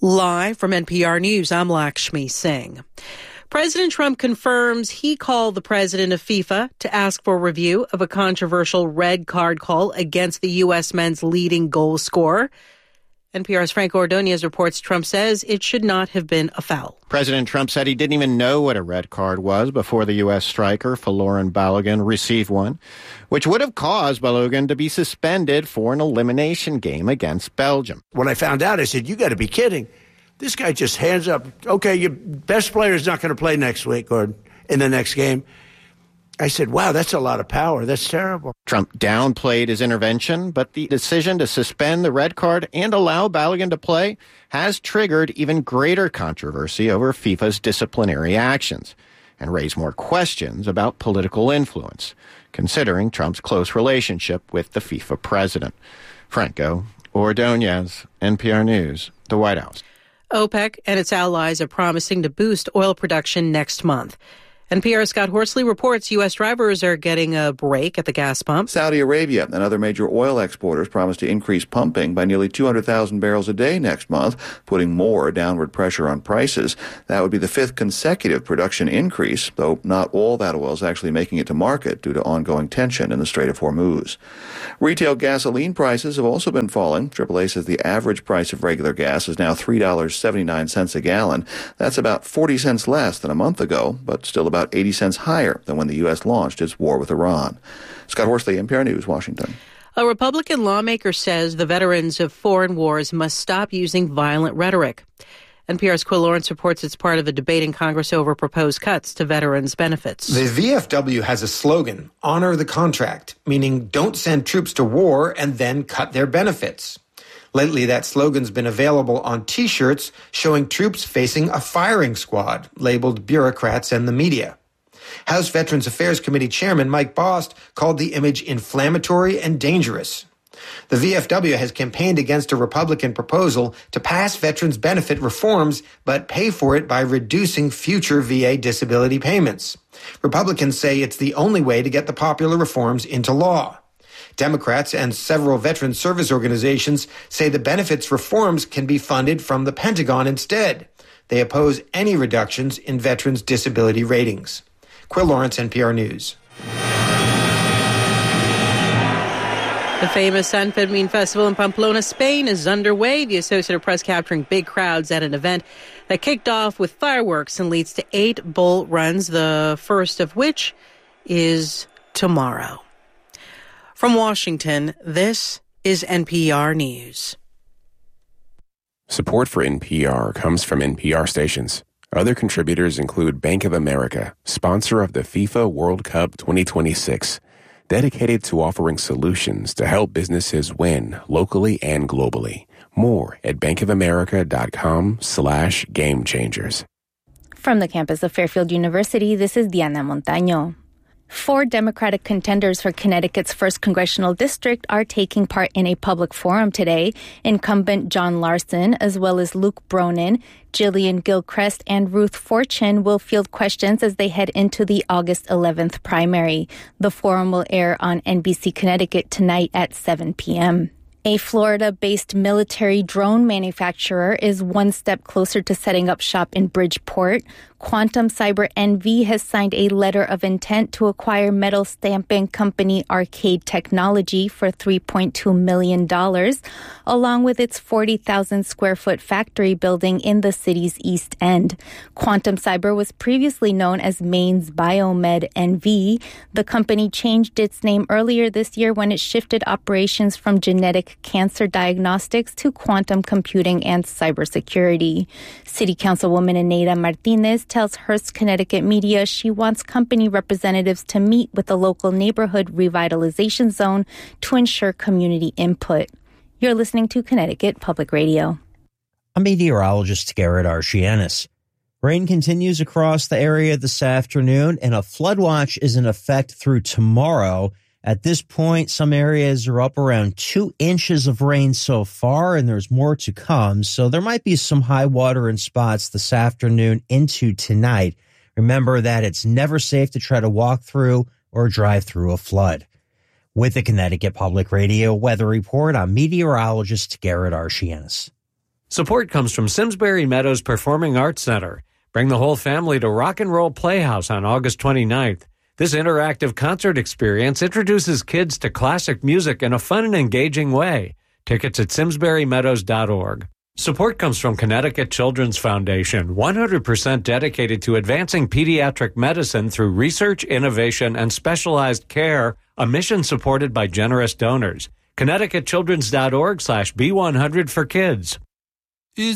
Live from NPR News, I'm Lakshmi Singh. President Trump confirms he called the president of FIFA to ask for review of a controversial red card call against the U.S. men's leading goal scorer. NPR's Franco Ordonez reports Trump says it should not have been a foul. President Trump said he didn't even know what a red card was before the U.S. striker Folarin Balogun received one, which would have caused Balogun to be suspended for an elimination game against Belgium. When I found out, I said, you got to be kidding. This guy just hands up, okay, your best player is not going to play next week or in the next game. I said, wow, that's a lot of power. That's terrible. Trump downplayed his intervention, but the decision to suspend the red card and allow Balogun to play has triggered even greater controversy over FIFA's disciplinary actions and raised more questions about political influence, considering Trump's close relationship with the FIFA president. Franco Ordonez, NPR News, the White House. OPEC and its allies are promising to boost oil production next month. NPR's Scott Horsley reports U.S. drivers are getting a break at the gas pump. Saudi Arabia and other major oil exporters promise to increase pumping by nearly 200,000 barrels a day next month, putting more downward pressure on prices. That would be the fifth consecutive production increase, though not all that oil is actually making it to market due to ongoing tension in the Strait of Hormuz. Retail gasoline prices have also been falling. AAA says the average price of regular gas is now $3.79 a gallon. That's about 40 cents less than a month ago, but still about 80 cents higher than when the U.S. launched its war with Iran. Scott Horsley, NPR News, Washington. A Republican lawmaker says the veterans of foreign wars must stop using violent rhetoric. NPR's Quill Lawrence reports it's part of a debate in Congress over proposed cuts to veterans' benefits. The VFW has a slogan, honor the contract, meaning don't send troops to war and then cut their benefits. Lately, that slogan's been available on T-shirts showing troops facing a firing squad, labeled bureaucrats and the media. House Veterans Affairs Committee Chairman Mike Bost called the image inflammatory and dangerous. The VFW has campaigned against a Republican proposal to pass veterans benefit reforms, but pay for it by reducing future VA disability payments. Republicans say it's the only way to get the popular reforms into law. Democrats and several veteran service organizations say the benefits reforms can be funded from the Pentagon instead. They oppose any reductions in veterans' disability ratings. Quill Lawrence, NPR News. The famous San Fermin Festival in Pamplona, Spain is underway. The Associated Press capturing big crowds at an event that kicked off with fireworks and leads to 8 bull runs, the first of which is tomorrow. From Washington, this is NPR News. Support for NPR comes from NPR stations. Other contributors include Bank of America, sponsor of the FIFA World Cup 2026, dedicated to offering solutions to help businesses win locally and globally. More at bankofamerica.com/gamechangers. From the campus of Fairfield University, this is Diana Montaño. 4 Democratic contenders for Connecticut's 1st Congressional District are taking part in a public forum today. Incumbent John Larson, as well as Luke Bronin, Jillian Gilchrist, and Ruth Fortune will field questions as they head into the August 11th primary. The forum will air on NBC Connecticut tonight at 7 p.m. A Florida-based military drone manufacturer is one step closer to setting up shop in Bridgeport. Quantum Cyber NV has signed a letter of intent to acquire metal stamping company Arcade Technology for $3.2 million, along with its 40,000 square foot factory building in the city's East End. Quantum Cyber was previously known as Maine's Biomed NV. The company changed its name earlier this year when it shifted operations from genetic cancer diagnostics to quantum computing and cybersecurity. City Councilwoman Eneida Martinez tells Hearst Connecticut Media she wants company representatives to meet with the local neighborhood revitalization zone to ensure community input. You're listening to Connecticut Public Radio. I'm meteorologist Garrett Archianis. Rain continues across the area this afternoon, and a flood watch is in effect through tomorrow. At this point, some areas are up around 2 inches of rain so far, and there's more to come. So there might be some high water in spots this afternoon into tonight. Remember that it's never safe to try to walk through or drive through a flood. With the Connecticut Public Radio Weather Report, I'm meteorologist Garrett Archianis. Support comes from Simsbury Meadows Performing Arts Center. Bring the whole family to Rock and Roll Playhouse on August 29th. This interactive concert experience introduces kids to classic music in a fun and engaging way. Tickets at simsburymeadows.org. Support comes from Connecticut Children's Foundation, 100% dedicated to advancing pediatric medicine through research, innovation, and specialized care, a mission supported by generous donors. ConnecticutChildren's.org/B100 for kids.